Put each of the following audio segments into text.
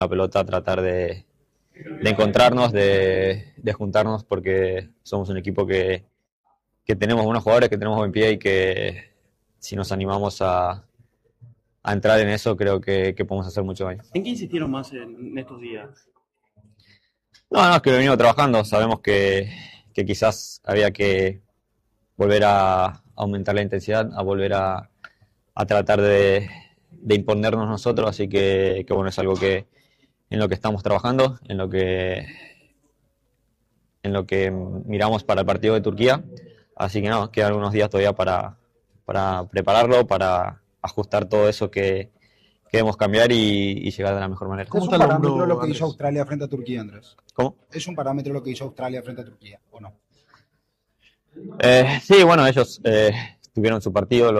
la pelota, tratar de encontrarnos, de juntarnos, porque somos un equipo que tenemos buenos jugadores, que tenemos buen pie y que si nos animamos a entrar en eso, creo que podemos hacer mucho daño. ¿En qué insistieron más en estos días? No, es que venimos trabajando, sabemos que quizás había que volver a aumentar la intensidad, a volver a tratar de imponernos nosotros, así que bueno, es algo en lo que estamos trabajando, en lo que miramos para el partido de Turquía, así que no, quedan algunos días todavía para prepararlo, para ajustar todo eso que debemos cambiar y llegar de la mejor manera. ¿Es un parámetro lo que hizo Australia frente a Turquía, Andrés? ¿Cómo? ¿Es un parámetro lo que hizo Australia frente a Turquía o no? Sí, bueno, ellos tuvieron su partido,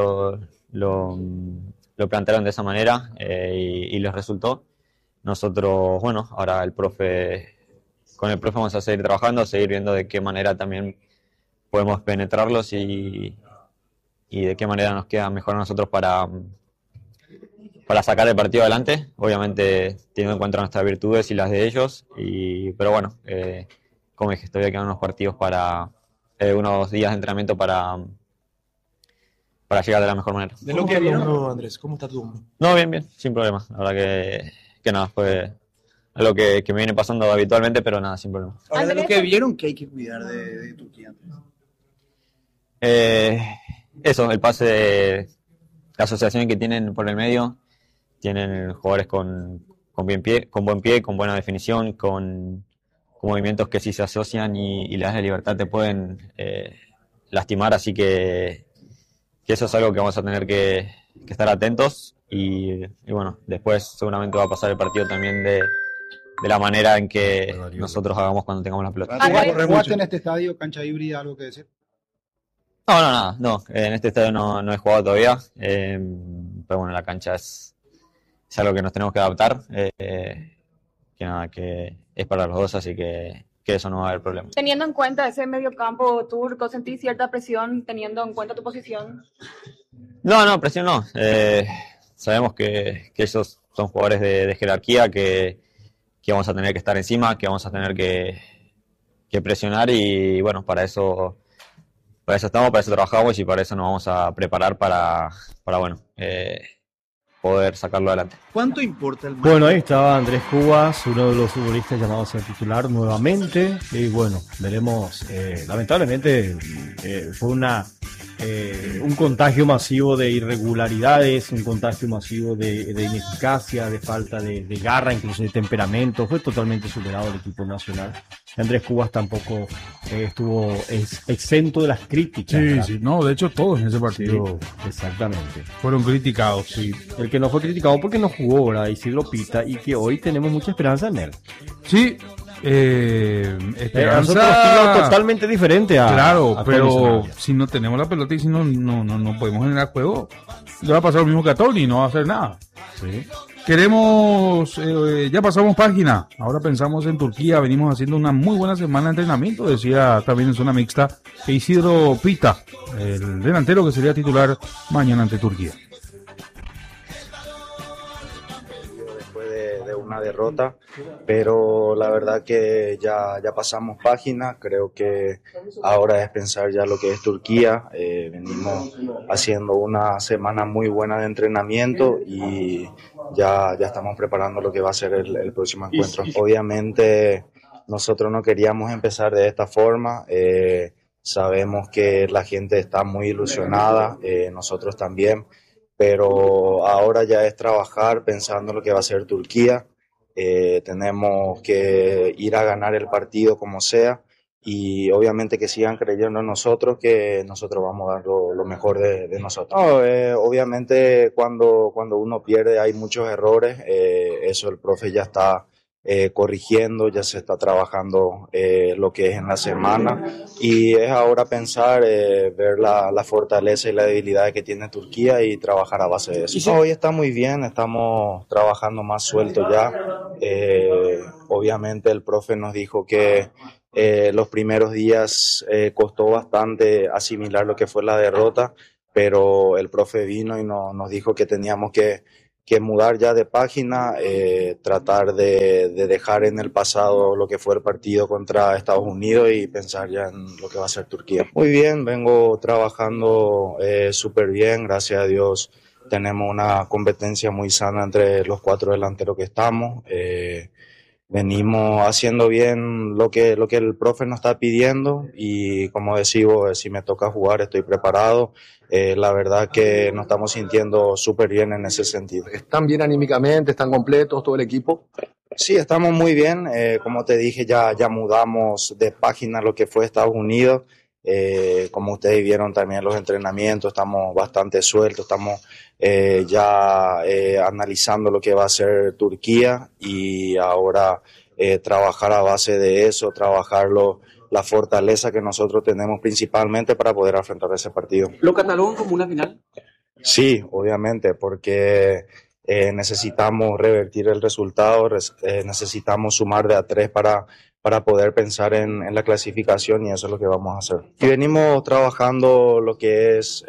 lo plantearon de esa manera y les resultó. Nosotros, bueno, ahora con el profe vamos a seguir trabajando, seguir viendo de qué manera también podemos penetrarlos y de qué manera nos queda mejor a nosotros para sacar el partido adelante, obviamente teniendo en cuenta nuestras virtudes y las de ellos, pero bueno, como dije, todavía quedan unos partidos unos días de entrenamiento para llegar de la mejor manera. ¿De lo que vieron, Andrés? ¿Cómo está tu hombro? No, bien, sin problema. La verdad que nada, fue algo que me viene pasando habitualmente, pero nada, sin problema. Ahora, de lo que vieron, ¿qué hay que cuidar de Turquía? Eso, el pase de la asociación que tienen por el medio, tienen jugadores con buen pie, con buena definición, con movimientos que si se asocian y le das de libertad te pueden lastimar, así que eso es algo que vamos a tener que estar atentos y bueno, después seguramente va a pasar el partido también de la manera en que nosotros hagamos cuando tengamos la pelota. ¿Jugaste en este estadio, cancha híbrida, algo que decir? No, en este estadio no he jugado todavía, pero bueno, la cancha es algo que nos tenemos que adaptar, que es para los dos, así que eso no va a haber problema. Teniendo en cuenta ese mediocampo turco, ¿sentís cierta presión teniendo en cuenta tu posición? No, presión no. Sabemos que ellos son jugadores de jerarquía, que vamos a tener que estar encima, que vamos a tener que presionar y bueno, para eso estamos, para eso trabajamos y para eso nos vamos a preparar para bueno, poder sacarlo adelante. ¿Cuánto importa el Bueno, ahí estaba Andrés Cubas, uno de los futbolistas llamados a titular nuevamente. Y bueno, veremos. Lamentablemente fue un contagio masivo de irregularidades, un contagio masivo de ineficacia, de falta de garra, incluso de temperamento. Fue totalmente superado el equipo nacional. Andrés Cubas tampoco estuvo exento de las críticas. Sí, no, de hecho todos en ese partido exactamente fueron criticados, sí. El que no fue criticado porque no jugó, ¿verdad? Isidro Pita, y que hoy tenemos mucha esperanza en él. Sí, esperanza totalmente diferente a... Claro, pero si no tenemos la pelota y si no podemos generar juego, le va a pasar lo mismo que a Tony, no va a hacer nada. Sí. Queremos, ya pasamos página, ahora pensamos en Turquía, venimos haciendo una muy buena semana de entrenamiento, decía también en zona mixta Isidro Pita, el delantero que sería titular mañana ante Turquía. De una derrota, pero la verdad que ya pasamos página, creo que ahora es pensar ya lo que es Turquía, venimos haciendo una semana muy buena de entrenamiento y ya estamos preparando lo que va a ser el próximo encuentro. Obviamente nosotros no queríamos empezar de esta forma, sabemos que la gente está muy ilusionada, nosotros también, pero ahora ya es trabajar pensando en lo que va a ser Turquía. Tenemos que ir a ganar el partido como sea y obviamente que sigan creyendo en nosotros, que nosotros vamos a dar lo mejor de nosotros. Obviamente cuando uno pierde hay muchos errores, eso el profe ya está corrigiendo, ya se está trabajando lo que es en la semana y es ahora pensar, ver la fortaleza y la debilidad que tiene Turquía y trabajar a base de eso. Hoy está muy bien, estamos trabajando más suelto ya, obviamente el profe nos dijo que los primeros días costó bastante asimilar lo que fue la derrota, pero el profe vino y nos dijo que teníamos que mudar ya de página, tratar de dejar en el pasado lo que fue el partido contra Estados Unidos y pensar ya en lo que va a ser Turquía. Muy bien, vengo trabajando súper bien, gracias a Dios. Tenemos una competencia muy sana entre los 4 delanteros que estamos. Venimos haciendo bien lo que el profe nos está pidiendo y como decimos, si me toca jugar estoy preparado. La verdad que nos estamos sintiendo súper bien en ese sentido. ¿Están bien anímicamente? ¿Están completos todo el equipo? Sí, estamos muy bien. Como te dije, ya mudamos de página lo que fue Estados Unidos. Como ustedes vieron también los entrenamientos, estamos bastante sueltos, estamos analizando lo que va a ser Turquía y ahora trabajar a base de eso, la fortaleza que nosotros tenemos principalmente para poder afrontar ese partido. ¿Lo catalogan como una final? Sí, obviamente, porque necesitamos revertir el resultado, necesitamos sumar de a 3 para poder pensar en la clasificación y eso es lo que vamos a hacer. Y venimos trabajando lo que es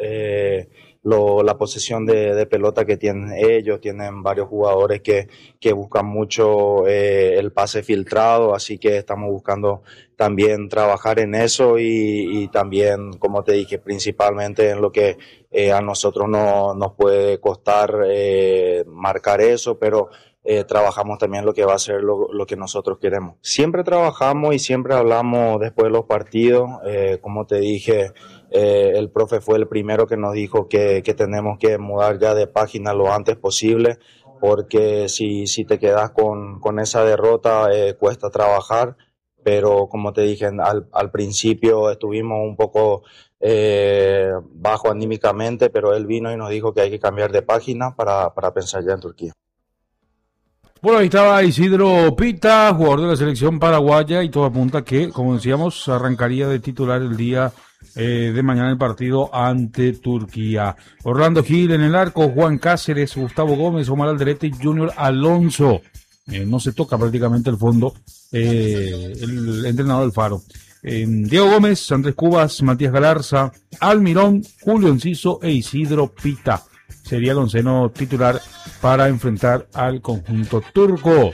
la posesión de pelota que tienen ellos, tienen varios jugadores que buscan mucho el pase filtrado, así que estamos buscando también trabajar en eso y también, como te dije, principalmente en lo que a nosotros nos puede costar marcar eso, pero trabajamos también lo que va a ser lo que nosotros queremos. Siempre trabajamos y siempre hablamos después de los partidos. Como te dije, el profe fue el primero que nos dijo que tenemos que mudar ya de página lo antes posible, porque si te quedas con esa derrota cuesta trabajar, pero como te dije, al principio estuvimos un poco bajo anímicamente, pero él vino y nos dijo que hay que cambiar de página para pensar ya en Turquía. Bueno, ahí estaba Isidro Pita, jugador de la selección paraguaya, y todo apunta que, como decíamos, arrancaría de titular el día de mañana el partido ante Turquía. Orlando Gil en el arco, Juan Cáceres, Gustavo Gómez, Omar Alderete y Junior Alonso. No se toca prácticamente el fondo, el entrenador del Faro. Diego Gómez, Andrés Cubas, Matías Galarza, Almirón, Julio Enciso e Isidro Pita. Sería el onceno titular para enfrentar al conjunto turco.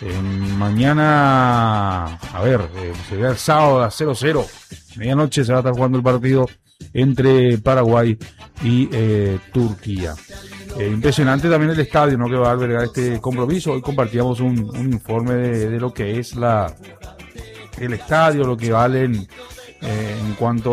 Mañana, sería el sábado a las 00. Medianoche se va a estar jugando el partido entre Paraguay y Turquía. Impresionante también el estadio, ¿no?, que va a albergar este compromiso. Hoy compartíamos un informe de lo que es el estadio, lo que valen en cuanto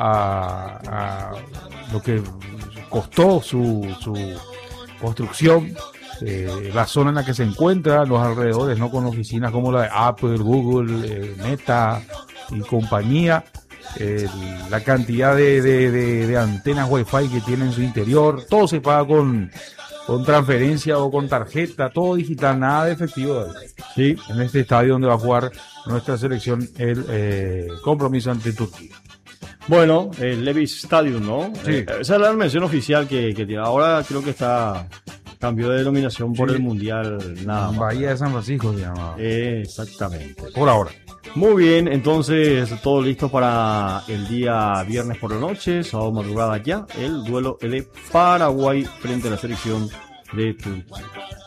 a lo que costó su construcción, la zona en la que se encuentra, los alrededores, no, con oficinas como la de Apple, Google, Meta y compañía, la cantidad de antenas Wi-Fi que tiene en su interior, todo se paga con transferencia o con tarjeta, todo digital, nada de efectivo. Sí, en este estadio donde va a jugar nuestra selección el compromiso ante Turquía. Bueno, el Levi's Stadium, ¿no? Sí. Esa es la mención oficial que tiene. Ahora creo que cambió de denominación por el Mundial, nada más. Bahía de San Francisco se llama. Exactamente. Por ahora. Muy bien, entonces todo listo para el día viernes por la noche, sábado madrugada ya, el duelo de Paraguay frente a la selección de Turquía.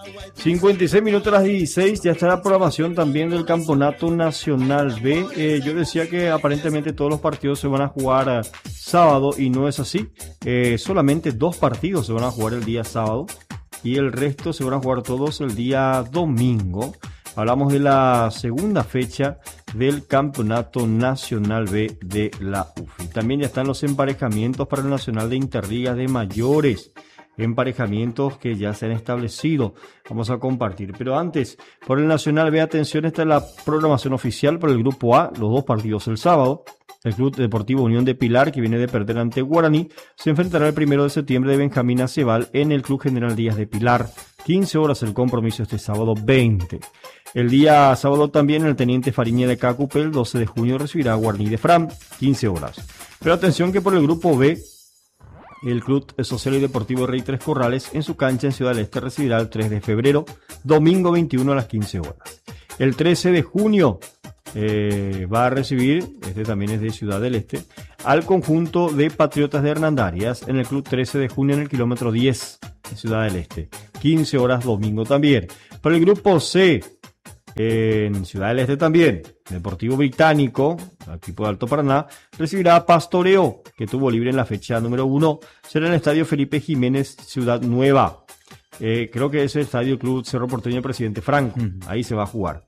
56 minutos a las 16, ya está la programación también del Campeonato Nacional B. Yo decía que aparentemente todos los partidos se van a jugar sábado y no es así. Solamente 2 partidos se van a jugar el día sábado y el resto se van a jugar todos el día domingo. Hablamos de la segunda fecha del Campeonato Nacional B de la UFI. También ya están los emparejamientos para el Nacional de Interligas de Mayores. Emparejamientos que ya se han establecido. Vamos a compartir. Pero antes, por el Nacional B, atención, esta es la programación oficial por el Grupo A, los 2 partidos el sábado. El Club Deportivo Unión de Pilar, que viene de perder ante Guaraní, se enfrentará el 1 de septiembre de Benjamín Aceval en el Club General Díaz de Pilar. 15 horas el compromiso este sábado 20. El día sábado también el Teniente Fariña de Cacupé, el 12 de junio, recibirá a Guaraní de Fram, 15 horas. Pero atención que por el Grupo B, el Club Social y Deportivo Rey Tres Corrales en su cancha en Ciudad del Este recibirá el 3 de febrero, domingo 21 a las 15 horas. El 13 de junio va a recibir, este también es de Ciudad del Este, al conjunto de Patriotas de Hernandarias en el Club 13 de junio en el kilómetro 10 de Ciudad del Este. 15 horas domingo también. Para el grupo C, en Ciudad del Este también, Deportivo Británico, el equipo de Alto Paraná, recibirá a Pastoreo, que tuvo libre en la fecha número 1. Será en el Estadio Felipe Jiménez, Ciudad Nueva. Creo que es el Estadio Club Cerro Porteño Presidente Franco. Ahí se va a jugar.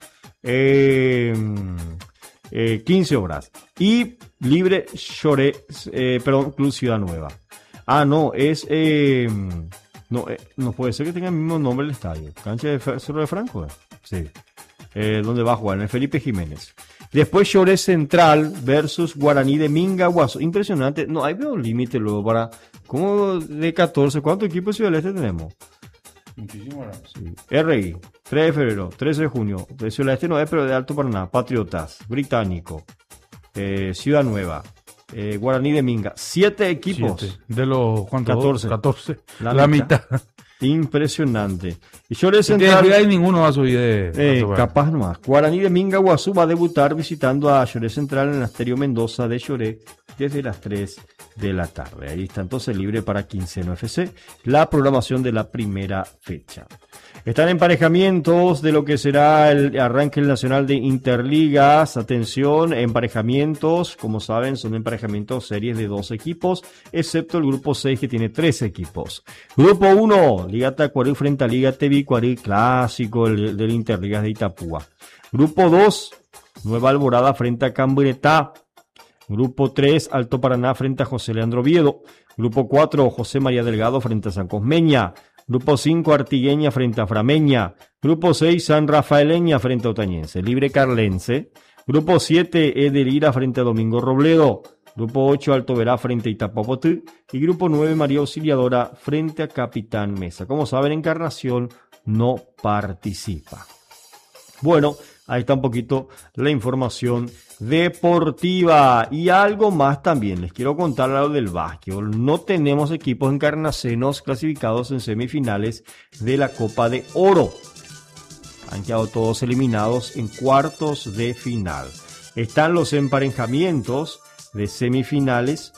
15 horas. Y libre Club Ciudad Nueva. No puede ser que tenga el mismo nombre el estadio. Cancha de Cerro de Franco. Sí. Donde va a jugar, en el Felipe Jiménez. Después Choré Central versus Guaraní de Mingaguazo. Impresionante. No, hay un límite luego para... ¿Cómo de 14? ¿Cuántos equipos de Ciudad del Este tenemos? Muchísimo. Sí. RI, 3 de febrero, 13 de junio. De Ciudad del Este no es, pero de Alto Paraná. Patriotas, Británico, Ciudad Nueva, Guaraní de Minga. 7 equipos. 7. De los, ¿cuántos? 14. La mitad. Impresionante. Y Choré Central. Y ninguno va a subir de. Capaz nomás. Guaraní de Mingaguazú va a debutar visitando a Choré Central en el Estadio Mendoza de Choré desde las 3 de la tarde. Ahí está entonces libre para Quinceno FC la programación de la primera fecha. Están emparejamientos de lo que será el arranque nacional de Interligas. Atención, emparejamientos, como saben, son emparejamientos series de 2 equipos, excepto el grupo 6 que tiene 3 equipos. Grupo 1, Liga Tacuarí frente a Liga Tebicuarí, clásico del Interligas de Itapúa. Grupo 2, Nueva Alborada frente a Cambretá. Grupo 3, Alto Paraná frente a José Leandro Oviedo. Grupo 4, José María Delgado frente a San Cosmeña. Grupo 5, Artigueña frente a Frameña. Grupo 6, San Rafaeleña frente a Otañense. Libre Carlense. Grupo 7, Edelira frente a Domingo Robledo. Grupo 8, Alto Verá frente a Itapapotú. Y Grupo 9, María Auxiliadora frente a Capitán Mesa. Como saben, Encarnación no participa. Bueno, ahí está un poquito la información deportiva. Y algo más también, les quiero contar algo del básquetbol. No tenemos equipos encarnacenos clasificados en semifinales de la Copa de Oro. Han quedado todos eliminados en cuartos de final. Están los emparejamientos de semifinales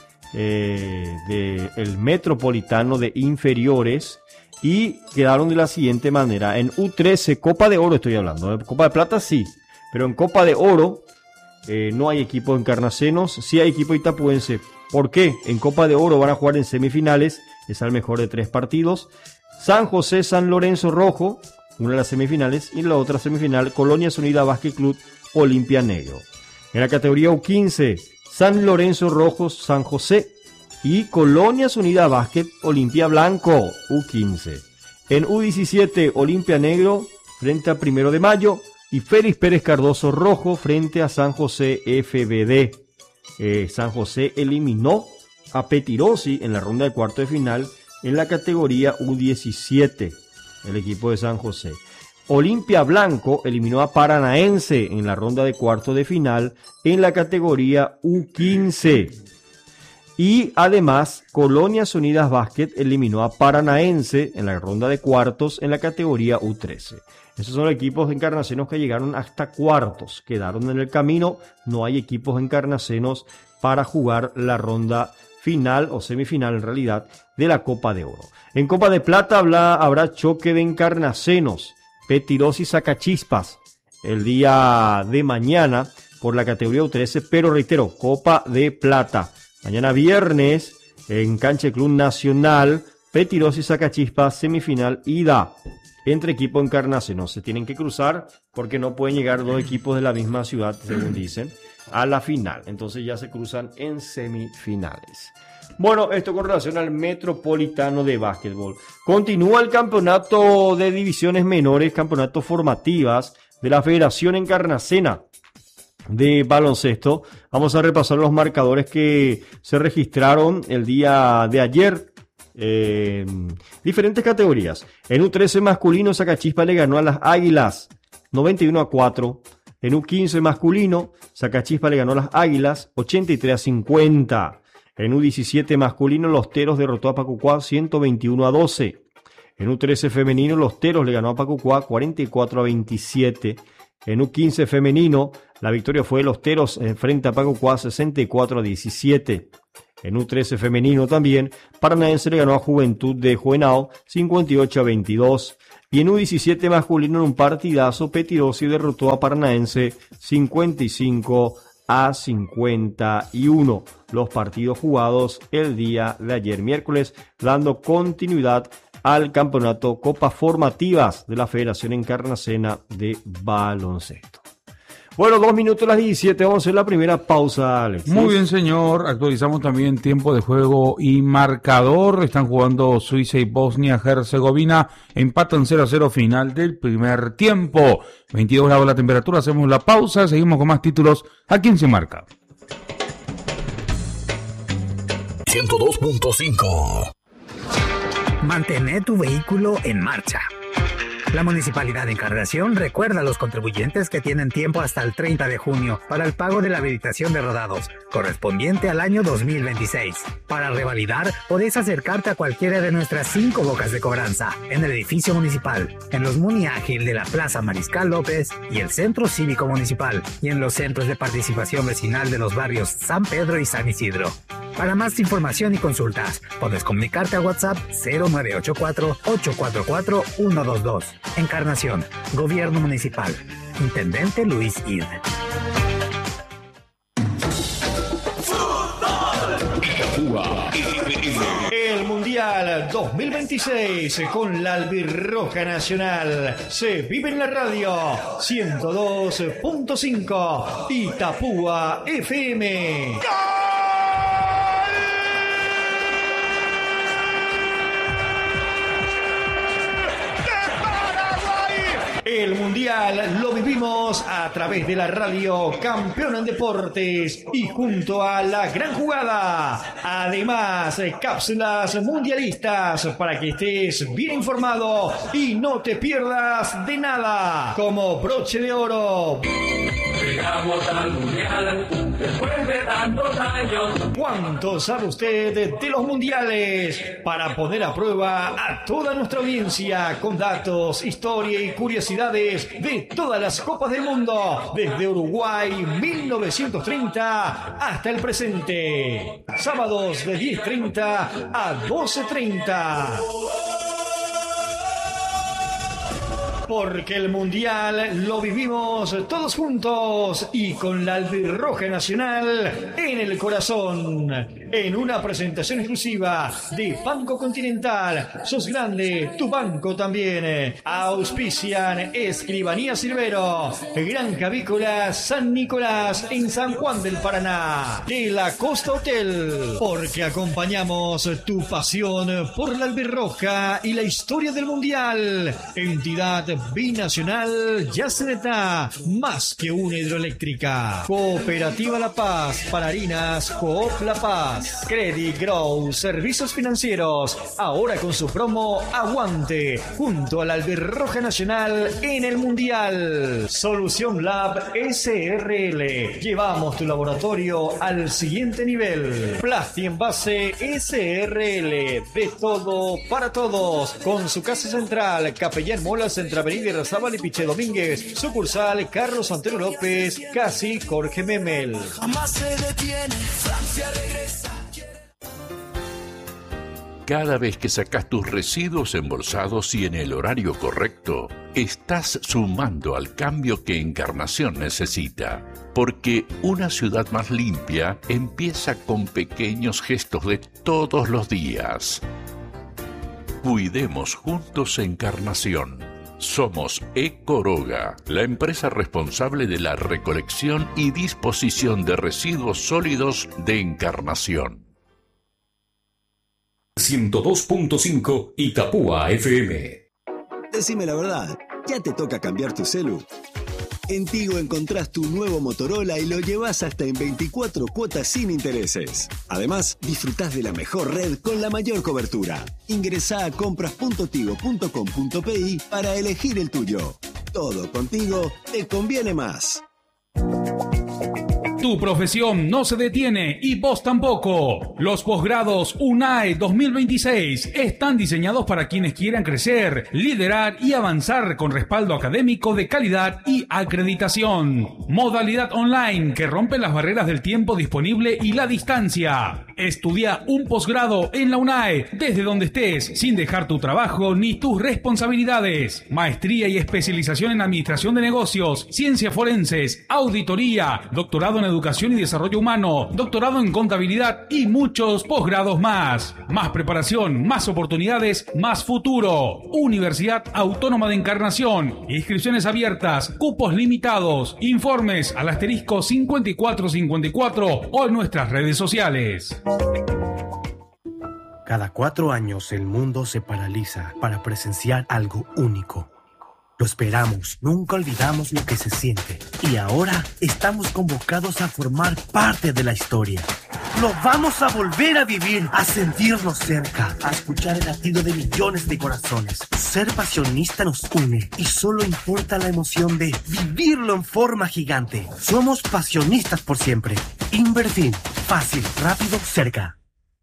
del Metropolitano de inferiores. Y quedaron de la siguiente manera. En U13, Copa de Oro estoy hablando. De Copa de Plata sí. Pero en Copa de Oro no hay equipo encarnacenos. Sí hay equipo itapuense. ¿Por qué? En Copa de Oro van a jugar en semifinales. Es al mejor de 3 partidos. San José, San Lorenzo Rojo. Una de las semifinales. Y la otra semifinal, Colonias Unidas Básquet Club, Olimpia Negro. En la categoría U15, San Lorenzo Rojo, San José. Y Colonias Unidas Básquet, Olimpia Blanco, U15. En U17, Olimpia Negro frente a 1 de Mayo. Y Félix Pérez Cardoso Rojo frente a San José FBD. San José eliminó a Petirosi en la ronda de cuarto de final en la categoría U17, el equipo de San José. Olimpia Blanco eliminó a Paranaense en la ronda de cuarto de final en la categoría U15. Y además, Colonias Unidas Básquet eliminó a Paranaense en la ronda de cuartos en la categoría U13. Esos son los equipos encarnacenos que llegaron hasta cuartos. Quedaron en el camino. No hay equipos encarnacenos para jugar la ronda final o semifinal en realidad de la Copa de Oro. En Copa de Plata habrá choque de encarnacenos. Petirosi y Sacachispas el día de mañana por la categoría U13. Pero reitero, Copa de Plata. Mañana viernes, en Cancha Club Nacional, Petirosi y Sacachispas, semifinal ida entre equipos encarnacenos. Se tienen que cruzar porque no pueden llegar 2 equipos de la misma ciudad, según dicen, a la final. Entonces ya se cruzan en semifinales. Bueno, esto con relación al Metropolitano de Básquetbol. Continúa el campeonato de divisiones menores, campeonatos formativas de la Federación Encarnacena de baloncesto. Vamos a repasar los marcadores que se registraron el día de ayer. Diferentes categorías. En U13 masculino, Sacachispa le ganó a las Águilas 91-4. En U15 masculino, Sacachispa le ganó a las Águilas 83-50. En U17 masculino, Los Teros derrotó a Pacucuá 121-12. En U13 femenino, Los Teros le ganó a Pacucuá 44-27. En U15 femenino, la victoria fue de Los Teros frente a Pacucuá 64-17. En U13 femenino también, Paranaense le ganó a Juventud de Juvenao 58-22. Y en U17 masculino en un partidazo, Petirosi derrotó a Paranaense 55-51. Los partidos jugados el día de ayer miércoles, dando continuidad al campeonato Copa Formativas de la Federación Encarnacena de Baloncesto. Bueno, 2 minutos a las 17, vamos a hacer la primera pausa, Alex. Muy bien, señor. Actualizamos también tiempo de juego y marcador. Están jugando Suiza y Bosnia-Herzegovina. Empatan 0-0 final del primer tiempo. 22 grados la temperatura. Hacemos la pausa. Seguimos con más títulos aquí en Se Marca. 102.5. Mantén tu vehículo en marcha. La Municipalidad de Encarnación recuerda a los contribuyentes que tienen tiempo hasta el 30 de junio para el pago de la habilitación de rodados, correspondiente al año 2026. Para revalidar, podés acercarte a cualquiera de nuestras 5 bocas de cobranza, en el edificio municipal, en los Muni Ágil de la Plaza Mariscal López y el Centro Cívico Municipal, y en los centros de participación vecinal de los barrios San Pedro y San Isidro. Para más información y consultas, puedes comunicarte a WhatsApp 0984-844-122. Encarnación, Gobierno Municipal. Intendente Luis Id. El Mundial 2026 con la Albirroja Nacional se vive en la radio 102.5 Itapúa FM. El Mundial lo vivimos a través de la radio Campeón en Deportes y junto a La Gran Jugada. Además, cápsulas mundialistas para que estés bien informado y no te pierdas de nada. Como Broche de Oro. Llegamos al Mundial después de tantos años. ¿Cuánto sabe usted de los mundiales? Para poner a prueba a toda nuestra audiencia con datos, historia y curiosidades de todas las copas del mundo, desde Uruguay 1930 hasta el presente. Sábados de 10:30 a 12:30. Porque el Mundial lo vivimos todos juntos y con la Albirroja Nacional en el corazón. En una presentación exclusiva de Banco Continental. Sos grande, tu banco también. Auspician Escribanía Silvero, Granja Avícola San Nicolás en San Juan del Paraná. De la Costa Hotel. Porque acompañamos tu pasión por la Albirroja y la historia del Mundial. Entidad binacional Yaceneta, más que una hidroeléctrica. Cooperativa La Paz, para harinas Coop La Paz. Credit Grow, servicios financieros, ahora con su promo Aguante, junto a la Albirroja Nacional en el Mundial. Solución Lab SRL, llevamos tu laboratorio al siguiente nivel. Plasti Envase SRL, de todo para todos, con su casa central, Capellán Molas, entre Avenida Irarrázaval y Piche Domínguez, sucursal Carlos Santero López, casi Jorge Memel. Jamás se detiene, Francia regresa. Cada vez que sacas tus residuos embolsados y en el horario correcto, estás sumando al cambio que Encarnación necesita. Porque una ciudad más limpia empieza con pequeños gestos de todos los días. Cuidemos juntos Encarnación. Somos Ecoroga, la empresa responsable de la recolección y disposición de residuos sólidos de Encarnación. 102.5 Itapúa FM. Decime la verdad, ¿ya te toca cambiar tu celu? En Tigo encontrás tu nuevo Motorola y lo llevas hasta en 24 cuotas sin intereses. Además, disfrutás de la mejor red con la mayor cobertura. Ingresá a compras.tigo.com.pi para elegir el tuyo. Todo contigo te conviene más. Tu profesión no se detiene y vos tampoco. Los posgrados UNAE 2026 están diseñados para quienes quieran crecer, liderar y avanzar con respaldo académico de calidad y acreditación. Modalidad online que rompe las barreras del tiempo disponible y la distancia. Estudia un posgrado en la UNAE desde donde estés, sin dejar tu trabajo ni tus responsabilidades. Maestría y especialización en administración de negocios, ciencias forenses, auditoría, doctorado en educación y desarrollo humano, doctorado en contabilidad y muchos posgrados más. Más preparación, más oportunidades, más futuro. Universidad Autónoma de Encarnación. Inscripciones abiertas, cupos limitados. Informes al asterisco 5454 o en nuestras redes sociales. Cada 4 años el mundo se paraliza para presenciar algo único. Lo esperamos, nunca olvidamos lo que se siente. Y ahora estamos convocados a formar parte de la historia. Lo vamos a volver a vivir, a sentirnos cerca, a escuchar el latido de millones de corazones. Ser pasionista nos une y solo importa la emoción de vivirlo en forma gigante. Somos pasionistas por siempre. Inverfin, fácil, rápido, cerca.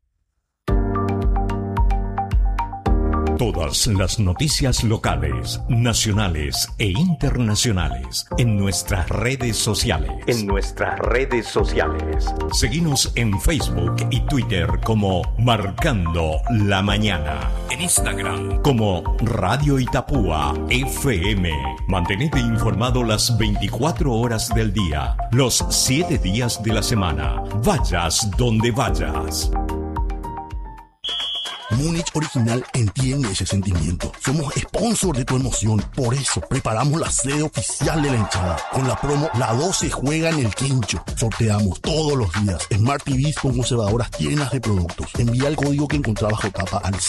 Todas las noticias locales, nacionales e internacionales en nuestras redes sociales. Seguinos en Facebook y Twitter como Marcando la Mañana. En Instagram como Radio Itapúa FM. Mantenete informado las 24 horas del día, los 7 días de la semana. Vayas donde vayas. Múnich Original entiende ese sentimiento. Somos sponsor de tu emoción. Por eso preparamos la sede oficial de la hinchada. Con la promo La 12 juega en el quincho. Sorteamos todos los días Smart TVs con conservadoras llenas de productos. Envía el código que encontrás bajo tapa al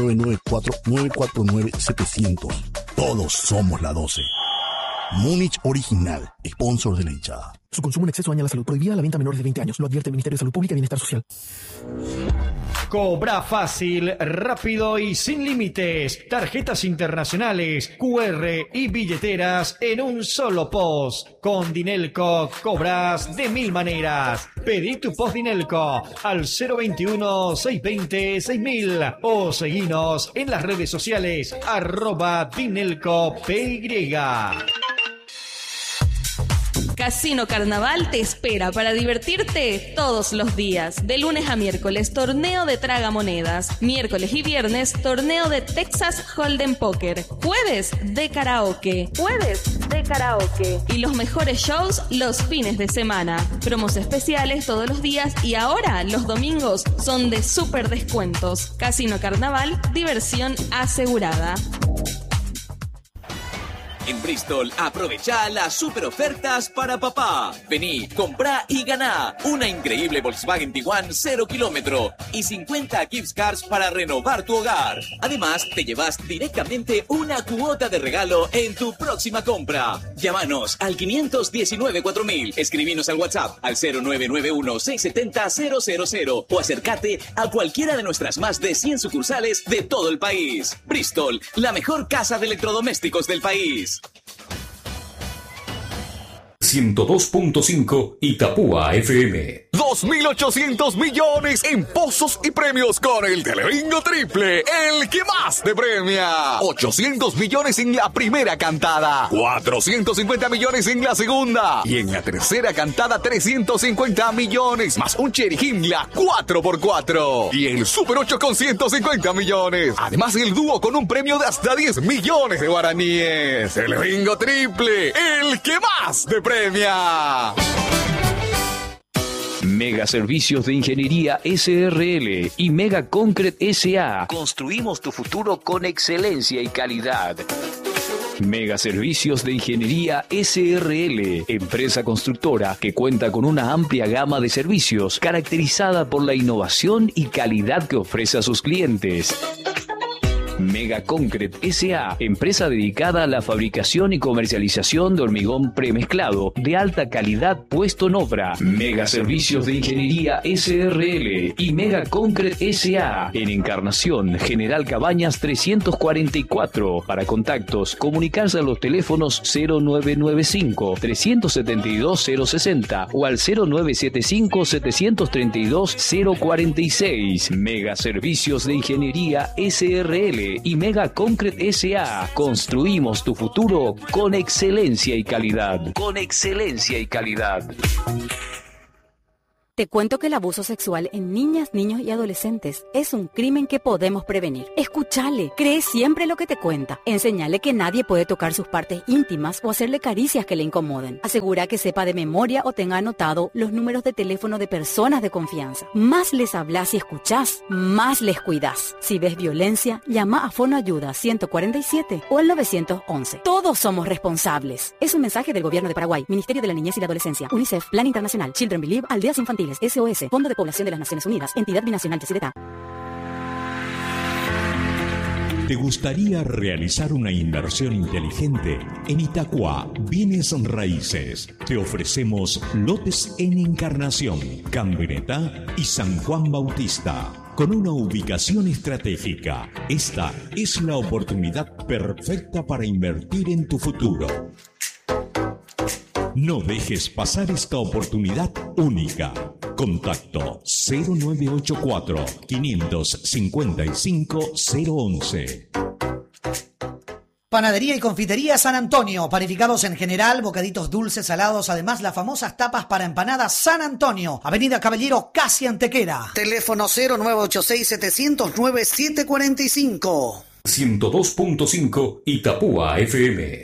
0994-949-700. Todos somos la 12. Múnich Original, sponsor de la hinchada. Su consumo en exceso daña la salud. Prohibida la venta a menores de 20 años. Lo advierte el Ministerio de Salud Pública y Bienestar Social. Cobra fácil, rápido y sin límites. Tarjetas internacionales, QR y billeteras en un solo post. Con Dinelco cobras de 1000 maneras. Pedí tu post Dinelco al 021-620-6000 o seguinos en las redes sociales @DinelcoPY. Casino Carnaval te espera para divertirte todos los días. De lunes a miércoles, torneo de tragamonedas. Miércoles y viernes, torneo de Texas Hold'em Poker. Jueves de karaoke. Y los mejores shows los fines de semana. Promos especiales todos los días y ahora los domingos son de súper descuentos. Casino Carnaval, diversión asegurada. En Bristol, aprovecha las super ofertas para papá. Vení, comprá y ganá una increíble Volkswagen Tiguan 0 kilómetro y 50 gift cards para renovar tu hogar. Además, te llevas directamente una cuota de regalo en tu próxima compra. Llámanos al 519-4000, escribinos al WhatsApp al 0991-670-000 o acércate a cualquiera de nuestras más de 100 sucursales de todo el país. Bristol, la mejor casa de electrodomésticos del país. 102.5 Itapúa FM. 2.800 millones en pozos y premios con el Telebingo Triple, el que más te premia. 800 millones en la primera cantada, 450 millones en la segunda y en la tercera cantada 350 millones, más un Cherry Himmler 4x4 y el Super 8 con 150 millones. Además el dúo con un premio de hasta 10 millones de guaraníes. Telebingo Triple, el que más te premia. Mega Servicios de Ingeniería SRL y Mega Concrete S.A. Construimos tu futuro con excelencia y calidad. Mega Servicios de Ingeniería SRL, empresa constructora que cuenta con una amplia gama de servicios caracterizada por la innovación y calidad que ofrece a sus clientes. Mega Concrete S.A., empresa dedicada a la fabricación y comercialización de hormigón premezclado de alta calidad puesto en obra. Mega Servicios de Ingeniería SRL y Mega Concrete S.A. en Encarnación, General Cabañas 344. Para contactos, comunicarse a los teléfonos 0995-372-060 o al 0975-732-046. Mega Servicios de Ingeniería SRL y Mega Concrete S.A. Construimos tu futuro con excelencia y calidad. Te cuento que el abuso sexual en niñas, niños y adolescentes es un crimen que podemos prevenir. Escúchale, cree siempre lo que te cuenta. Enséñale que nadie puede tocar sus partes íntimas o hacerle caricias que le incomoden. Asegura que sepa de memoria o tenga anotado los números de teléfono de personas de confianza. Más les hablas y escuchás, más les cuidás. Si ves violencia, llama a Fono Ayuda 147 o al 911. Todos somos responsables. Es un mensaje del Gobierno de Paraguay, Ministerio de la Niñez y la Adolescencia, UNICEF, Plan Internacional, Children Believe, Aldeas Infantiles, SOS, Fondo de Población de las Naciones Unidas, Entidad Binacional Yacyretá. ¿Te gustaría realizar una inversión inteligente? En Itacua, Bienes Raíces. Te ofrecemos lotes en Encarnación, Cambreta y San Juan Bautista. Con una ubicación estratégica, esta es la oportunidad perfecta para invertir en tu futuro. No dejes pasar esta oportunidad única. Contacto 0984 555 011. Panadería y confitería San Antonio, panificados en general, bocaditos dulces, salados, además las famosas tapas para empanadas San Antonio, Avenida Caballero, casi Antequera. Teléfono 0986-709-745. 102.5 Itapúa FM.